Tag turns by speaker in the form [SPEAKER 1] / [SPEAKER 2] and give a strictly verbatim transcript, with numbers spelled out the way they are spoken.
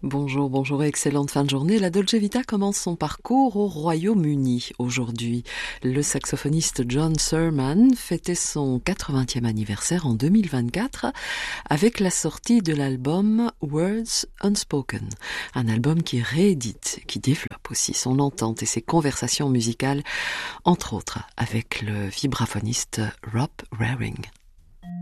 [SPEAKER 1] Bonjour, bonjour et excellente fin de journée. La Dolce Vita commence son parcours au Royaume-Uni aujourd'hui. Le saxophoniste John Surman fêtait son quatre-vingtième anniversaire en deux mille vingt-quatre avec la sortie de l'album Words Unspoken, un album qui réédite, qui développe aussi son entente et ses conversations musicales, entre autres avec le vibraphoniste Rob Waring.